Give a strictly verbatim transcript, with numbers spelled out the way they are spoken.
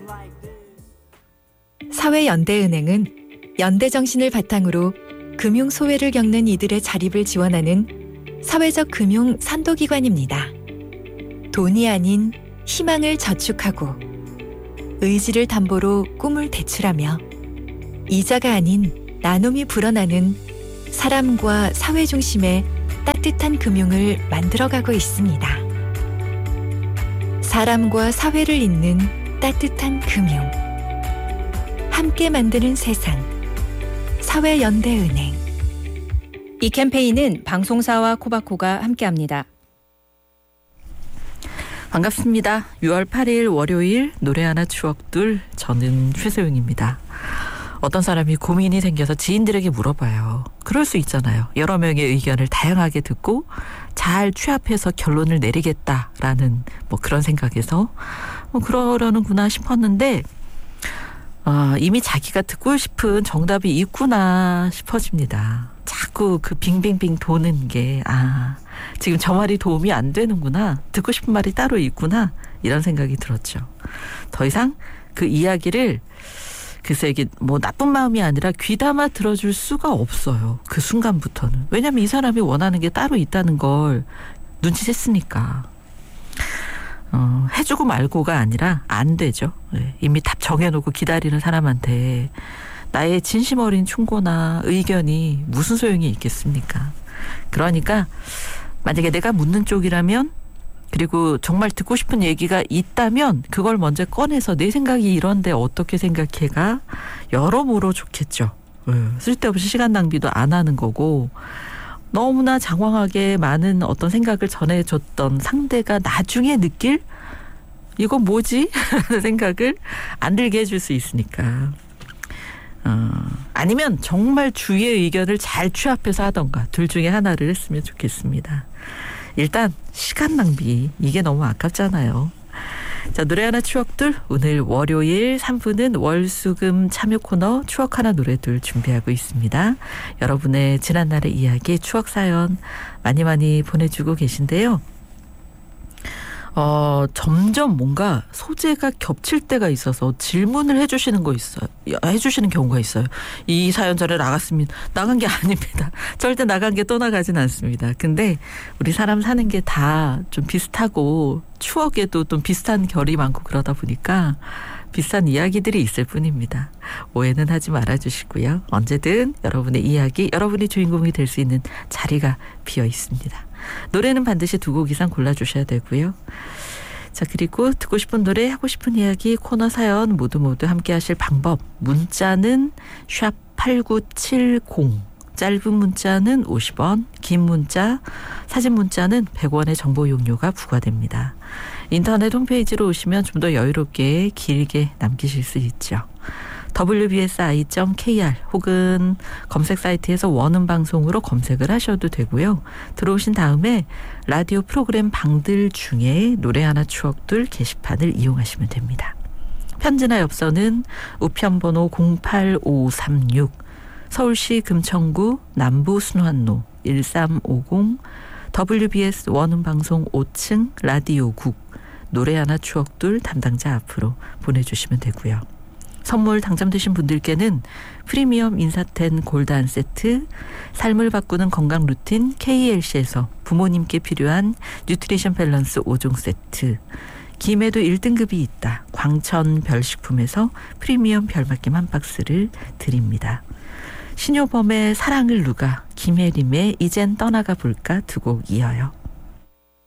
사회연대은행은 연대 정신을 바탕으로 금융 소외를 겪는 이들의 자립을 지원하는 사회적 금융 선도기관입니다. 돈이 아닌 희망을 저축하고 의지를 담보로 꿈을 대출하며 이자가 아닌 나눔이 불어나는 사람과 사회 중심의 따뜻한 금융을 만들어가고 있습니다. 사람과 사회를 잇는 따뜻한 금융. 함께 만드는 세상. 사회연대은행. 이 캠페인은 방송사와 코바코가 함께합니다. 반갑습니다. 유월 팔일 월요일 노래 하나 추억들, 저는 최소영입니다. 어떤 사람이 고민이 생겨서 지인들에게 물어봐요. 그럴 수 있잖아요. 여러 명의 의견을 다양하게 듣고 잘 취합해서 결론을 내리겠다라는 뭐 그런 생각에서 뭐 그러려는구나 싶었는데 어, 이미 자기가 듣고 싶은 정답이 있구나 싶어집니다. 자꾸 그 빙빙빙 도는 게 아, 지금 저 말이 도움이 안 되는구나. 듣고 싶은 말이 따로 있구나. 이런 생각이 들었죠. 더 이상 그 이야기를 글쎄 이게 뭐 나쁜 마음이 아니라 귀담아 들어줄 수가 없어요. 그 순간부터는. 왜냐하면 이 사람이 원하는 게 따로 있다는 걸 눈치챘으니까. 어, 해주고 말고가 아니라 안 되죠. 네, 이미 답 정해놓고 기다리는 사람한테 나의 진심 어린 충고나 의견이 무슨 소용이 있겠습니까? 그러니까 만약에 내가 묻는 쪽이라면 그리고 정말 듣고 싶은 얘기가 있다면 그걸 먼저 꺼내서 내 생각이 이런데 어떻게 생각해가 여러모로 좋겠죠. 네, 쓸데없이 시간 낭비도 안 하는 거고 너무나 장황하게 많은 어떤 생각을 전해줬던 상대가 나중에 느낄 이건 뭐지? 라는 생각을 안 들게 해줄 수 있으니까. 어, 아니면 정말 주위의 의견을 잘 취합해서 하던가 둘 중에 하나를 했으면 좋겠습니다. 일단 시간 낭비 이게 너무 아깝잖아요. 자, 노래 하나 추억들, 오늘 월요일 삼 부는 월수금 참여 코너 추억 하나 노래들 준비하고 있습니다. 여러분의 지난날의 이야기, 추억 사연 많이 많이 보내주고 계신데요. 어, 점점 뭔가 소재가 겹칠 때가 있어서 질문을 해주시는 거 있어요. 해주시는 경우가 있어요. 이 사연 전에 나갔습니다. 나간 게 아닙니다. 절대 나간 게 떠나가진 않습니다. 근데 우리 사람 사는 게 다 좀 비슷하고 추억에도 좀 비슷한 결이 많고 그러다 보니까 비슷한 이야기들이 있을 뿐입니다. 오해는 하지 말아주시고요. 언제든 여러분의 이야기, 여러분이 주인공이 될 수 있는 자리가 비어 있습니다. 노래는 반드시 두 곡 이상 골라주셔야 되고요. 자, 그리고 듣고 싶은 노래, 하고 싶은 이야기, 코너 사연 모두 모두 함께 하실 방법. 문자는 샵 팔구칠공, 짧은 문자는 오십 원, 긴 문자, 사진 문자는 백 원의 정보 용료가 부과됩니다. 인터넷 홈페이지로 오시면 좀 더 여유롭게 길게 남기실 수 있죠. 더블유비에스아이 닷 케이알 혹은 검색 사이트에서 원음 방송으로 검색을 하셔도 되고요. 들어오신 다음에 라디오 프로그램 방들 중에 노래 하나 추억들 게시판을 이용하시면 됩니다. 편지나 엽서는 우편번호 공팔오삼육, 서울시 금천구 남부 순환로 일삼오공, 더블유비에스 원음 방송 오 층 라디오국, 노래 하나 추억들 담당자 앞으로 보내주시면 되고요. 선물 당첨되신 분들께는 프리미엄 인사텐 골단 세트, 삶을 바꾸는 건강 루틴 케이엘씨에서 부모님께 필요한 뉴트리션 밸런스 오 종 세트, 김에도 일 등급이 있다 광천 별식품에서 프리미엄 별맛김 한 박스를 드립니다. 신효범의 사랑을 누가, 김혜림의 이젠 떠나가 볼까 두 곡 이어요.